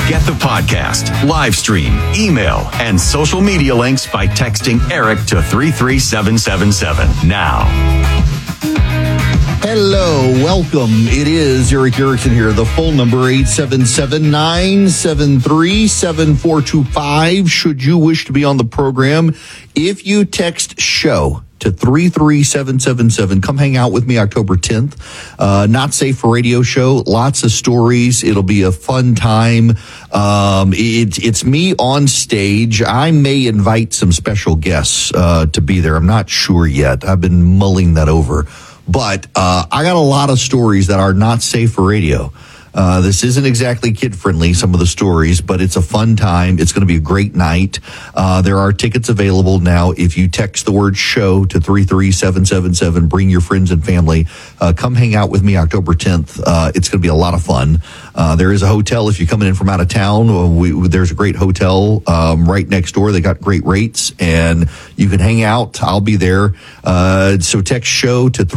Get the podcast, live stream, email, and social media links by texting Eric to 33777 now. Hello, welcome. It is Eric Erickson here. The phone number 877-973-7425. Should you wish to be on the program, if you text SHOW to 33777, come hang out with me October 10th. Not Safe for Radio show. Lots of stories. It'll be a fun time. It's me on stage. I may invite some special guests to be there. I'm not sure yet. I've been mulling that over. But I got a lot of stories that are not safe for radio. This isn't exactly kid-friendly, some of the stories, but it's a fun time. It's going to be a great night. There are tickets available now. If you text the word SHOW to 33777, bring your friends and family. Come hang out with me October 10th. It's going to be a lot of fun. There is a hotel if you're coming in from out of town. There's a great hotel right next door. They got great rates, and you can hang out. I'll be there. So text SHOW to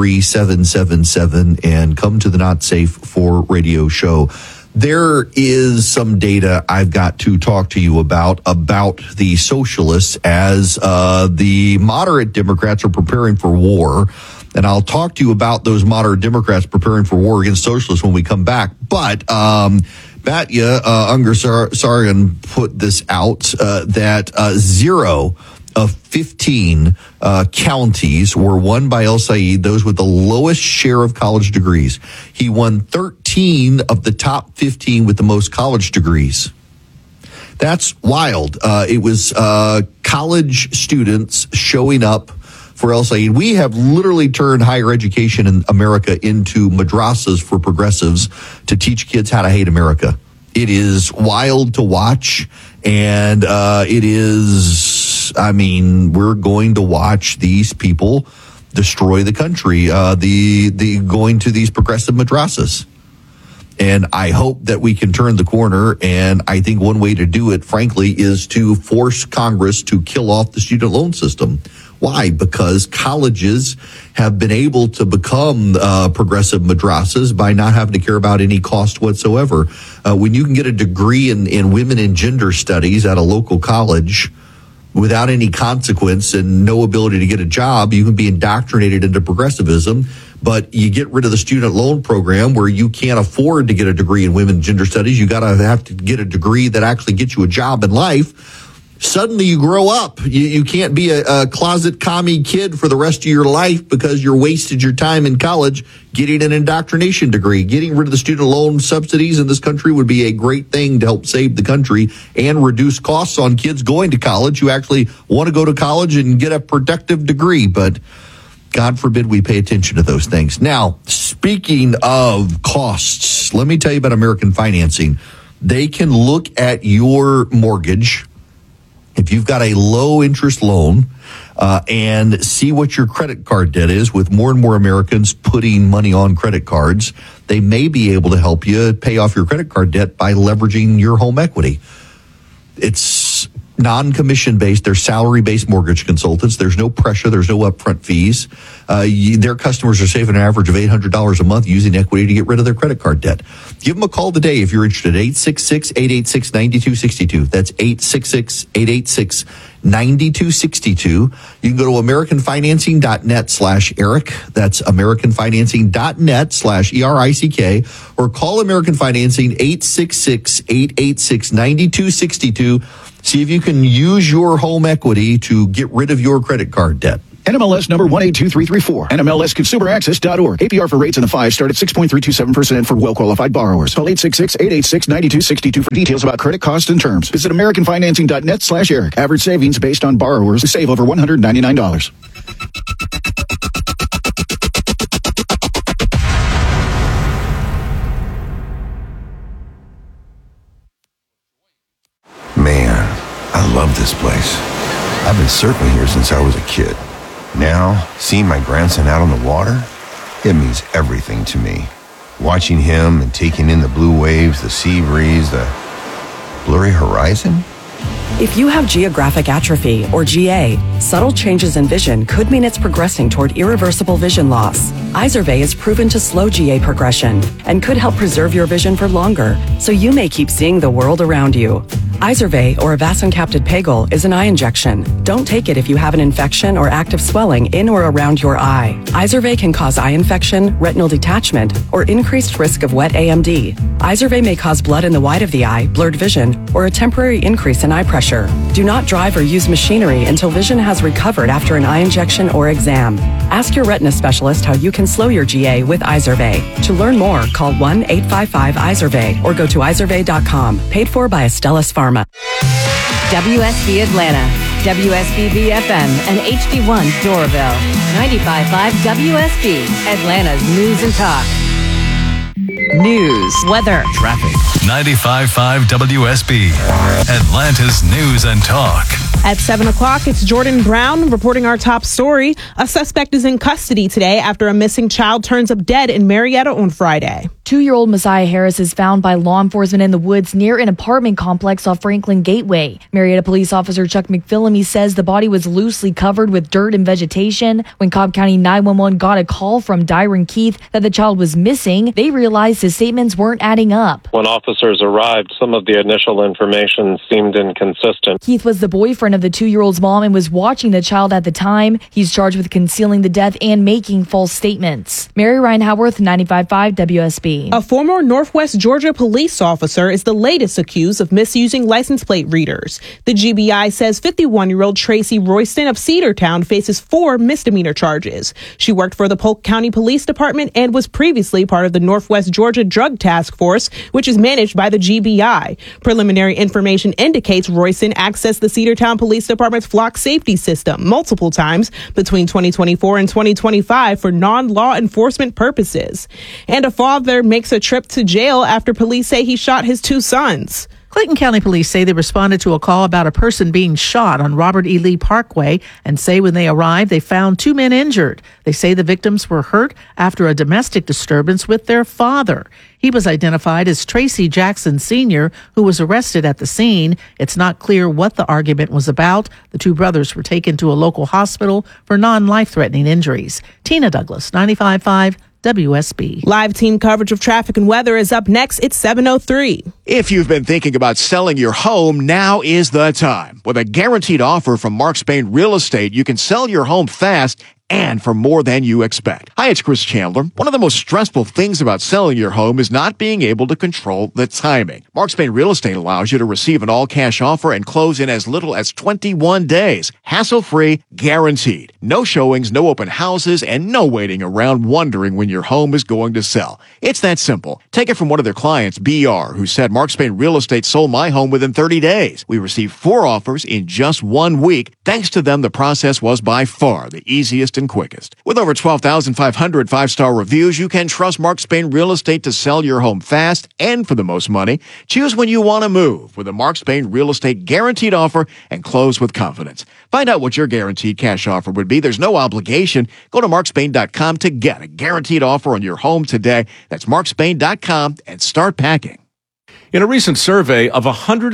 33777 and come to the Not Safe for Radio show. There is some data I've got to talk to you about the socialists as the moderate Democrats are preparing for war. And I'll talk to you about those moderate Democrats preparing for war against socialists when we come back. But Batya Ungar-Sargon put this out that 0 of 15 counties were won by El Sayed, those with the lowest share of college degrees. He won 13 of the top 15 with the most college degrees. That's wild. It was college students showing up for El Sayed. We have literally turned higher education in America into madrasas for progressives to teach kids how to hate America. It is wild to watch, and it is... we're going to watch these people destroy the country, the going to these progressive madrasas. And I hope that we can turn the corner. And I think one way to do it, frankly, is to force Congress to kill off the student loan system. Why? Because colleges have been able to become progressive madrasas by not having to care about any cost whatsoever. When you can get a degree in women and gender studies at a local college without any consequence and no ability to get a job, you can be indoctrinated into progressivism. But you get rid of the student loan program where you can't afford to get a degree in women and gender studies. You have to get a degree that actually gets you a job in life. Suddenly you grow up. You can't be a closet commie kid for the rest of your life because you wasted your time in college getting an indoctrination degree. Getting rid of the student loan subsidies in this country would be a great thing to help save the country and reduce costs on kids going to college who actually want to go to college and get a productive degree. But God forbid we pay attention to those things. Now, speaking of costs, let me tell you about American Financing. They can look at your mortgage if you've got a low interest loan and see what your credit card debt is. With more and more Americans putting money on credit cards, they may be able to help you pay off your credit card debt by leveraging your home equity. It's non-commission based. They're salary-based mortgage consultants. There's no pressure. There's no upfront fees. Their customers are saving an average of $800 a month using equity to get rid of their credit card debt. Give them a call today if you're interested. 866-886-9262. That's 866-886-9262. You can go to AmericanFinancing.net/Eric. That's AmericanFinancing.net/ERICK. Or call American Financing 866-886-9262. See if you can use your home equity to get rid of your credit card debt. NMLS number 182334. NMLSConsumerAccess.org. APR for rates in the 5 start at 6.327% for well-qualified borrowers. Call 866-886-9262 for details about credit costs and terms. Visit AmericanFinancing.net/Eric. Average savings based on borrowers who save over $199. Man, I love this place. I've been surfing here since I was a kid. Now, seeing my grandson out on the water, it means everything to me. Watching him and taking in the blue waves, the sea breeze, the blurry horizon, If you have geographic atrophy, or GA, subtle changes in vision could mean it's progressing toward irreversible vision loss. Izervay is proven to slow GA progression and could help preserve your vision for longer, so you may keep seeing the world around you. Izervay, or avacincaptad pegol, is an eye injection. Don't take it if you have an infection or active swelling in or around your eye. Izervay can cause eye infection, retinal detachment, or increased risk of wet AMD. Izervay may cause blood in the white of the eye, blurred vision, or a temporary increase in eye pressure. Do not drive or use machinery until vision has recovered after an eye injection or exam. Ask your retina specialist how you can slow your GA with Izervay. To learn more, call 1-855-IZERVAY or go to izervay.com. Paid for by Astellas Pharma. WSB Atlanta, WSBB FM, and HD1 Doraville. 95.5 WSB, Atlanta's news and talk. News, weather, traffic. 95.5 WSB, Atlanta's news and talk. At 7 o'clock, it's Jordan Brown reporting our top story. A suspect is in custody today after a missing child turns up dead in Marietta on Friday. 2-year-old Messiah Harris is found by law enforcement in the woods near an apartment complex off Franklin Gateway. Marietta police officer Chuck McPhillamy says the body was loosely covered with dirt and vegetation. When Cobb County 911 got a call from Dyron Keith that the child was missing, they realized his statements weren't adding up. When officers arrived, some of the initial information seemed inconsistent. Keith was the boyfriend of the 2-year-old's mom and was watching the child at the time. He's charged with concealing the death and making false statements. Mary Ryan Howarth, 95.5 WSB. A former Northwest Georgia police officer is the latest accused of misusing license plate readers. The GBI says 51-year-old Tracy Royston of Cedartown faces 4 misdemeanor charges. She worked for the Polk County Police Department and was previously part of the Northwest Georgia Drug Task Force, which is managed by the GBI. Preliminary information indicates Royston accessed the Cedartown Police Department's flock safety system multiple times between 2024 and 2025 for non-law enforcement purposes. And a father makes a trip to jail after police say he shot his 2 sons. Clayton County Police say they responded to a call about a person being shot on Robert E. Lee Parkway and say when they arrived, they found 2 men injured. They say the victims were hurt after a domestic disturbance with their father. He was identified as Tracy Jackson Sr., who was arrested at the scene. It's not clear what the argument was about. The 2 brothers were taken to a local hospital for non-life-threatening injuries. Tina Douglas, 95.5 WSB. Live team coverage of traffic and weather is up next. It's 7:03. If you've been thinking about selling your home, now is the time. With a guaranteed offer from Mark Spain Real Estate, you can sell your home fast and for more than you expect. Hi, it's Chris Chandler. One of the most stressful things about selling your home is not being able to control the timing. Mark Spain Real Estate allows you to receive an all-cash offer and close in as little as 21 days. Hassle-free, guaranteed. No showings, no open houses, and no waiting around wondering when your home is going to sell. It's that simple. Take it from one of their clients, BR, who said Mark Spain Real Estate sold my home within 30 days. We received 4 offers in just 1 week. Thanks to them, the process was by far the easiest and quickest. With over 12,500 5-star reviews, you can trust Mark Spain Real Estate to sell your home fast and for the most money. Choose when you want to move with a Mark Spain Real Estate guaranteed offer and close with confidence. Find out what your guaranteed cash offer would be. There's no obligation. Go to markspain.com to get a guaranteed offer on your home today. That's markspain.com and start packing. In a recent survey of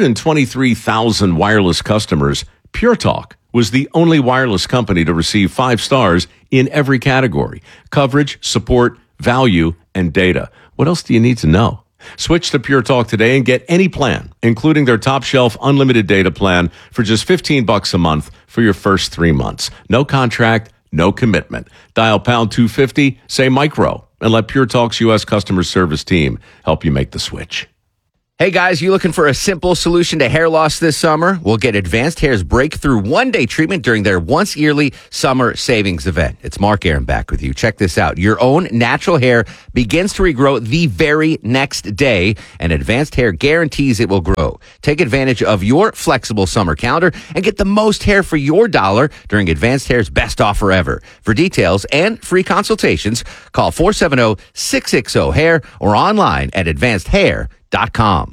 123,000 wireless customers, Pure Talk was the only wireless company to receive 5 stars in every category: coverage, support, value, and data. What else do you need to know? Switch to Pure Talk today and get any plan, including their top shelf unlimited data plan for just $15 a month for your first 3 months. No contract, no commitment. Dial pound 250, say micro, and let Pure Talk's U.S. customer service team help you make the switch. Hey guys, you looking for a simple solution to hair loss this summer? We'll get Advanced Hair's breakthrough 1-day treatment during their once yearly summer savings event. It's Mark Aaron back with you. Check this out. Your own natural hair begins to regrow the very next day, and Advanced Hair guarantees it will grow. Take advantage of your flexible summer calendar and get the most hair for your dollar during Advanced Hair's best offer ever. For details and free consultations, call 470-660-HAIR or online at advancedhair.com.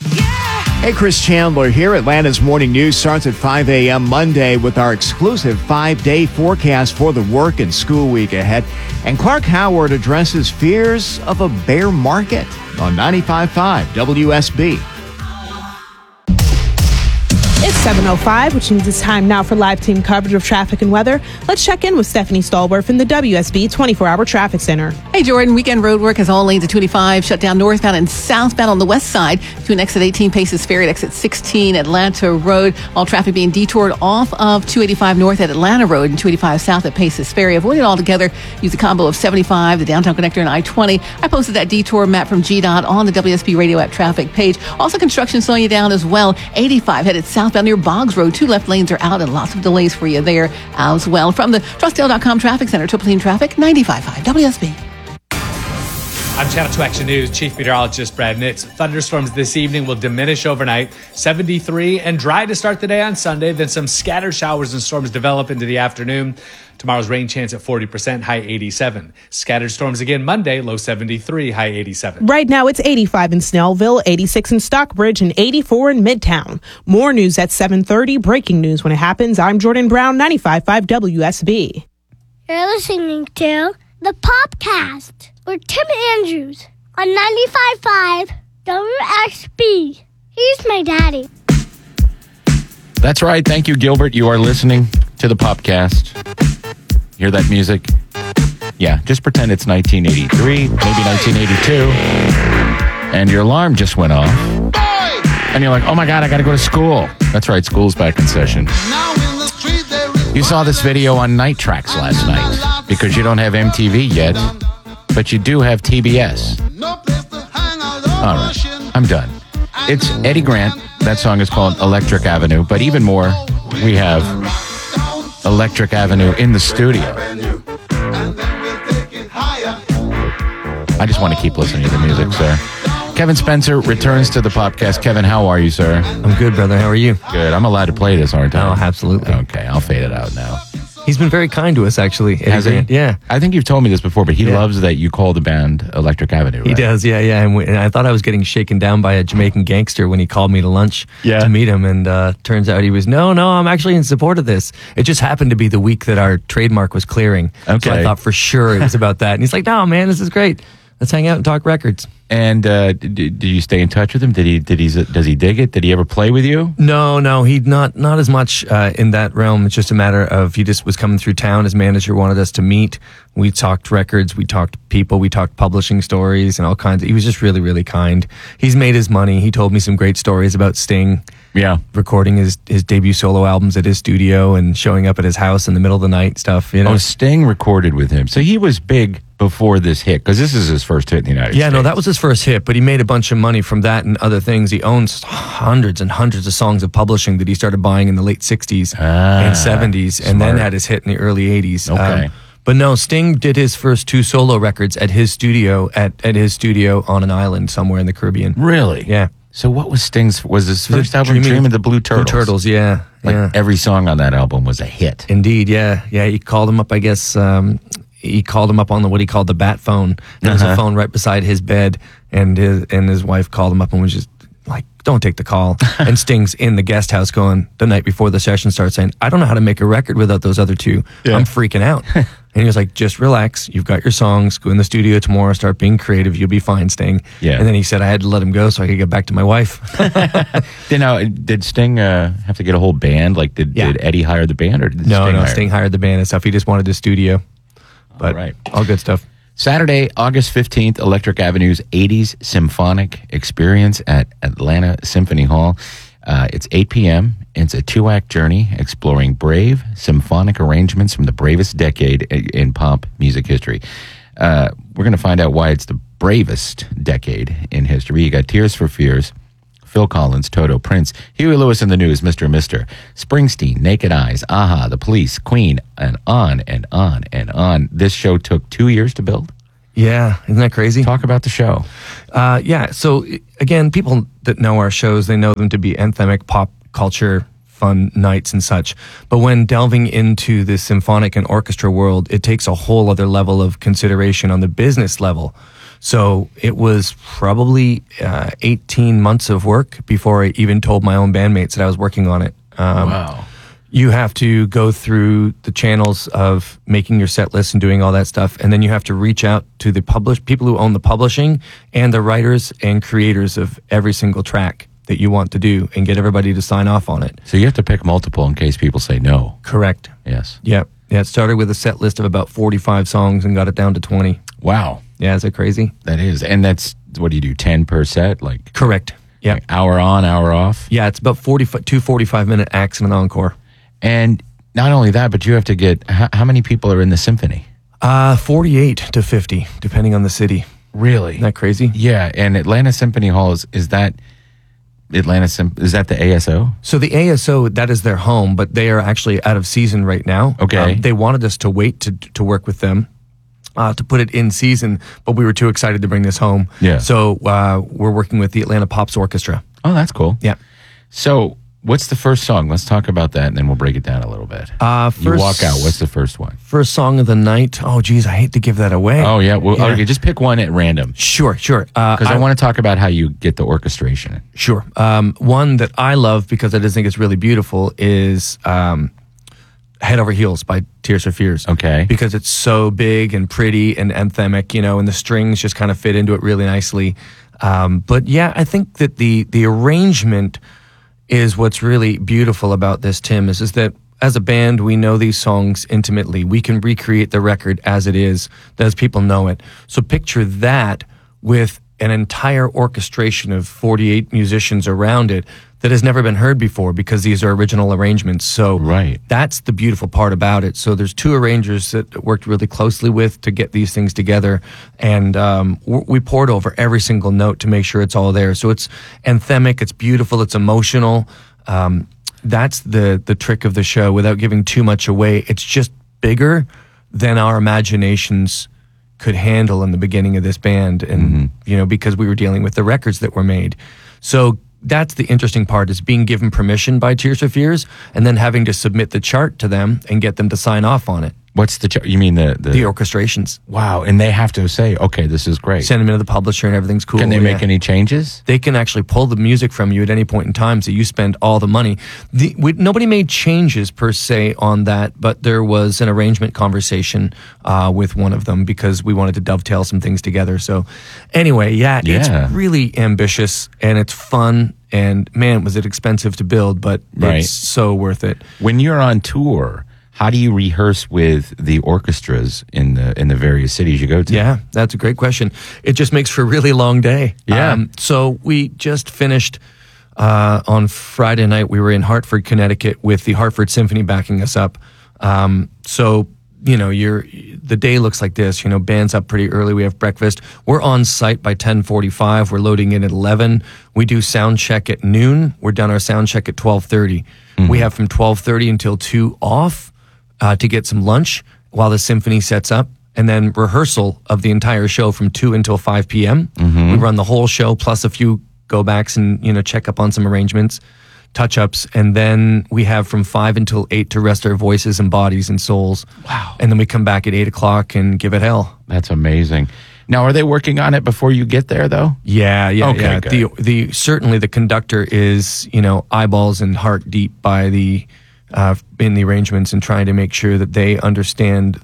Hey, Chris Chandler here. Atlanta's Morning News starts at 5 a.m. Monday with our exclusive 5-day forecast for the work and school week ahead. And Clark Howard addresses fears of a bear market on 95.5 WSB. 7:05, which means it's time now for live team coverage of traffic and weather. Let's check in with Stephanie Stallworth in the WSB 24-hour traffic center. Hey, Jordan. Weekend road work has all lanes at 25 shut down northbound and southbound on the west side between exit 18 Paces Ferry and exit 16 Atlanta Road. All traffic being detoured off of 285 north at Atlanta Road and 285 south at Paces Ferry. Avoid it altogether. Use a combo of 75, the downtown connector, and I-20. I posted that detour map from GDOT on the WSB radio app traffic page. Also, construction slowing you down as well. 85 headed southbound near Boggs Road. 2 left lanes are out and lots of delays for you there as well. From the Trustdale.com Traffic Center, Triple Team Traffic, 95.5 WSB. I'm Channel 2 Action News Chief Meteorologist Brad Nitz. Thunderstorms this evening will diminish overnight. 73 and dry to start the day on Sunday. Then some scattered showers and storms develop into the afternoon. Tomorrow's rain chance at 40%, high 87. Scattered storms again Monday, low 73, high 87. Right now it's 85 in Snellville, 86 in Stockbridge, and 84 in Midtown. More news at 7:30. Breaking news when it happens. I'm Jordan Brown, 95.5 WSB. You're listening to the Popcast with Tim Andrews on 95.5 WSB. He's my daddy. That's right. Thank you, Gilbert. You are listening to the Popcast. Hear that music? Yeah, just pretend it's 1983, maybe 1982, and your alarm just went off. And you're like, oh my God, I got to go to school. That's right, school's back in session. You saw this video on Night Tracks last night because you don't have MTV yet, but you do have TBS. All right, I'm done. It's Eddie Grant. That song is called Electric Avenue, but even more, we have Electric Avenue in the studio. I just want to keep listening to the music, sir. Kevin Spencer returns to the podcast. Kevin, how are you, sir? I'm good, brother. How are you? Good. I'm allowed to play this, aren't I? Oh, absolutely. Okay, I'll fade it out now. He's been very kind to us, actually. Has he? Yeah. I think you've told me this before, but he loves that you call the band Electric Avenue, right? He does, yeah. And I thought I was getting shaken down by a Jamaican gangster when he called me to lunch to meet him. And turns out he was, no, I'm actually in support of this. It just happened to be the week that our trademark was clearing. Okay. So I thought for sure it was about that. And he's like, no, man, this is great. Let's hang out and talk records. And do you stay in touch with him? Does he dig it? Did he ever play with you? No, he not as much in that realm. It's just a matter of he just was coming through town. His manager wanted us to meet. We talked records, we talked people, we talked publishing stories and all kinds. He was just really, really kind. He's made his money. He told me some great stories about Sting. Yeah, recording his debut solo albums at his studio and showing up at his house in the middle of the night stuff. You know, Sting recorded with him, so he was big before this hit because this is his first hit in the United States. Yeah, no, that was his first hit, but he made a bunch of money from that and other things. He owns hundreds and hundreds of songs of publishing that he started buying in the late 60s and 70s and then had his hit in the early 80s. Okay. But no, Sting did his first 2 solo records at his studio at his studio on an island somewhere in the Caribbean. Really? Yeah. So what was his first album? Dreaming of the Blue Turtles. Blue Turtles, yeah. Every song on that album was a hit. Indeed, yeah. Yeah, he called him up, I guess. He called him up on what he called the bat phone. There was a phone right beside his bed, and his wife called him up and was just like, don't take the call. And Sting's in the guest house going the night before the session starts saying, I don't know how to make a record without those other 2. Yeah. I'm freaking out. And he was like, just relax. You've got your songs. Go in the studio tomorrow. Start being creative. You'll be fine, Sting. Yeah. And then he said I had to let him go so I could get back to my wife. Did Sting have to get a whole band? Like, did Eddie hire the band? Or did Sting hired the band and stuff. He just wanted the studio. But all good stuff. Saturday, August 15th, Electric Avenue's 80s Symphonic Experience at Atlanta Symphony Hall. It's 8 p.m. It's a 2-act journey exploring brave symphonic arrangements from the bravest decade in pop music history. We're going to find out why it's the bravest decade in history. You got Tears for Fears, Phil Collins, Toto, Prince, Huey Lewis and the News, Mr. and Mr., Springsteen, Naked Eyes, Aha, The Police, Queen, and on and on and on. This show took 2 years to build. Yeah, isn't that crazy? Talk about the show. So again, people that know our shows, they know them to be anthemic pop culture, fun nights and such. But when delving into the symphonic and orchestra world, it takes a whole other level of consideration on the business level. So it was probably 18 months of work before I even told my own bandmates that I was working on it. Wow. You have to go through the channels of making your set list and doing all that stuff, and then you have to reach out to the people who own the publishing and the writers and creators of every single track that you want to do and get everybody to sign off on it. So you have to pick multiple in case people say no. Correct. Yes. Yep. Yeah, it started with a set list of about 45 songs and got it down to 20. Wow. Yeah, is that crazy? That is. And that's, what do you do, 10 per set? Like Correct. Yeah. Like hour on, hour off? Yeah, it's about 2 45-minute acts and an encore. And not only that, but you have to get, how many people are in the symphony? 48 to 50, depending on the city. Really? Isn't that crazy? Yeah, and Atlanta Symphony Hall, is that is that the ASO? So the ASO, that is their home, but they are actually out of season right now. Okay. They wanted us to wait to work with them to put it in season, but we were too excited to bring this home. Yeah. So we're working with the Atlanta Pops Orchestra. Oh, that's cool. Yeah. So what's the first song? Let's talk about that, and then we'll break it down a little bit. You walk out. What's the first one? First song of the night. Oh, geez, I hate to give that away. Oh, yeah. Well, okay, just pick one at random. Sure. Because I want to talk about how you get the orchestration. Sure. One that I love because I just think it's really beautiful is Head Over Heels by Tears for Fears. Okay. Because it's so big and pretty and anthemic, and the strings just kind of fit into it really nicely. But yeah, I think that the arrangement is what's really beautiful about this, Tim, is that as a band, we know these songs intimately. We can recreate the record as it is, as people know it. So picture that with an entire orchestration of 48 musicians around it that has never been heard before because these are original arrangements. So that's the beautiful part about it. So there's two arrangers that worked really closely with to get these things together. And we poured over every single note to make sure it's all there. So it's anthemic, it's beautiful, it's emotional. That's the trick of the show without giving too much away. It's just bigger than our imaginations could handle in the beginning of this band. And, because we were dealing with the records that were made. So that's the interesting part, is being given permission by Tears for Fears and then having to submit the chart to them and get them to sign off on it. What's the chart? You mean the orchestrations. Wow. And they have to say, okay, this is great. Send them into the publisher and everything's cool. Can they make any changes? They can actually pull the music from you at any point in time, so you spend all the money. Nobody made changes per se on that, but there was an arrangement conversation with one of them because we wanted to dovetail some things together. So anyway, it's really ambitious and it's fun. And man, was it expensive to build, but it's so worth it. When you're on tour, how do you rehearse with the orchestras in the various cities you go to? Yeah, that's a great question. It just makes for a really long day. Yeah. So we just finished on Friday night. We were in Hartford, Connecticut with the Hartford Symphony backing us up. So the day looks like this. Band's up pretty early. We have breakfast. We're on site by 10:45. We're loading in at 11. We do sound check at noon. We're done our sound check at 12:30. We have from 12:30 until 2 off to get some lunch while the symphony sets up, and then rehearsal of the entire show from 2 until 5 p.m. We run the whole show plus a few go backs and check up on some arrangements, touch-ups, and then we have from 5 until 8 to rest our voices and bodies and souls. Wow. And then we come back at 8 o'clock and give it hell. That's amazing. Now, are they working on it before you get there, though? Yeah. Okay, good. Certainly the conductor is, eyeballs and heart deep by the in the arrangements and trying to make sure that they understand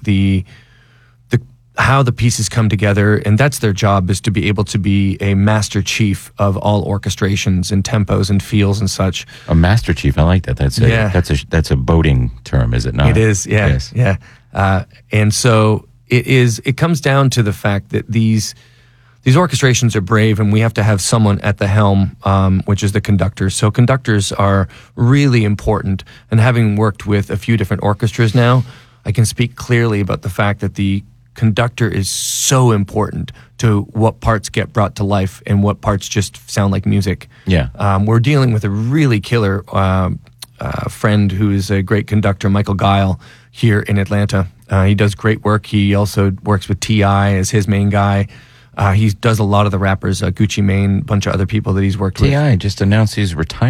how the pieces come together, and that's their job, is to be able to be a master chief of all orchestrations and tempos and feels and such. A master chief, I like that. That's a boating term, is it not? It is, yeah, yes. Yeah. And so it comes down to the fact that these orchestrations are brave, and we have to have someone at the helm, which is the conductor. So conductors are really important, and having worked with a few different orchestras now, I can speak clearly about the fact that the conductor is so important to what parts get brought to life and what parts just sound like music. Yeah. We're dealing with a really killer friend who is a great conductor, Michael Guile, here in Atlanta. He does great work. He also works with T.I. as his main guy. He does a lot of the rappers, Gucci Mane, a bunch of other people that he's worked with. T.I. just announced he's retiring.